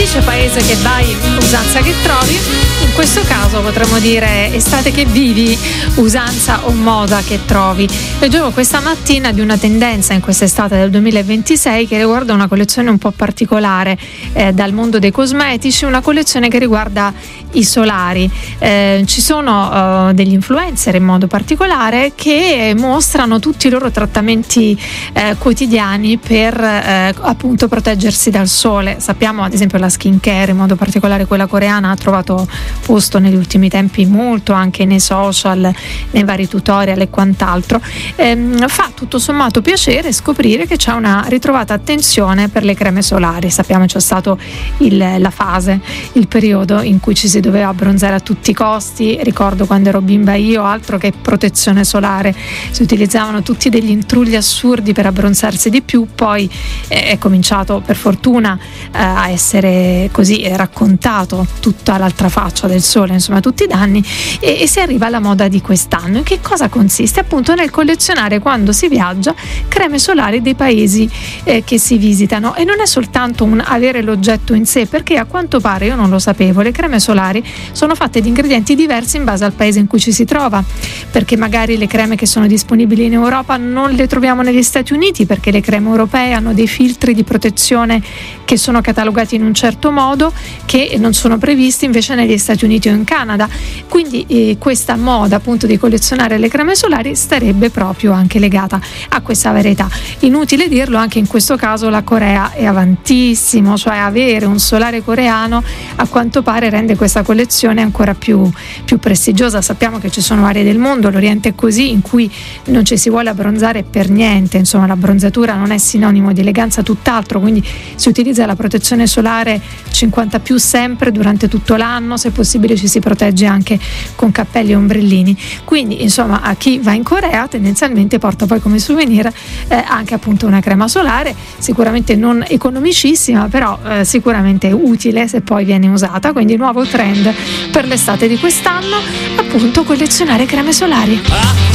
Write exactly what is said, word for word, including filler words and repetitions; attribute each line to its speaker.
Speaker 1: dice paese che vai, usanza che trovi. In questo caso potremmo dire estate che vivi, usanza o moda che trovi. Leggevo questa mattina di una tendenza in quest'estate del duemilaventisei che riguarda una collezione un po' particolare eh, dal mondo dei cosmetici, una collezione che riguarda i solari. Eh, ci sono uh, degli influencer in modo particolare che mostrano tutti i loro trattamenti eh, quotidiani per eh, appunto proteggersi dal sole. Sappiamo ad esempio la skincare, in modo particolare quella coreana, ha trovato posto negli ultimi tempi molto anche nei social, nei vari tutorial e quant'altro. Ehm, fa tutto sommato piacere scoprire che c'è una ritrovata attenzione per le creme solari. Sappiamo c'è stato il, la fase, il periodo in cui ci si doveva abbronzare a tutti i costi. Ricordo quando ero bimba io, altro che protezione solare, si utilizzavano tutti degli intrugli assurdi per abbronzarsi di più. Poi eh, è cominciato per fortuna eh, a essere così eh, raccontato tutta l'altra faccia del sole, insomma tutti i danni, e, e si arriva alla moda di quest'anno. In che cosa consiste? Appunto nel collezionare, quando si viaggia, creme solari dei paesi eh, che si visitano. E non è soltanto un avere l'oggetto in sé, perché a quanto pare, io non lo sapevo, le creme solari sono fatte di ingredienti diversi in base al paese in cui ci si trova, perché magari le creme che sono disponibili in Europa non le troviamo negli Stati Uniti, perché le creme europee hanno dei filtri di protezione che sono catalogati in un certo modo, che non sono previsti invece negli Stati Uniti o in Canada. Quindi eh, questa moda appunto di collezionare le creme solari starebbe proprio anche legata a questa varietà. Inutile dirlo, anche in questo caso la Corea è avantissimo, cioè avere un solare coreano a quanto pare rende questa collezione ancora più, più prestigiosa. Sappiamo che ci sono aree del mondo, l'Oriente è così, in cui non ci si vuole abbronzare per niente, insomma la bronzatura non è sinonimo di eleganza, tutt'altro, quindi si utilizza la protezione solare cinquanta più sempre durante tutto l'anno, se possibile ci si protegge anche con cappelli e ombrellini. Quindi insomma a chi va in Corea tendenzialmente porta poi come souvenir eh, anche appunto una crema solare, sicuramente non economicissima, però eh, sicuramente utile se poi viene usata. Quindi nuovo trend per l'estate di quest'anno, appunto collezionare creme solari.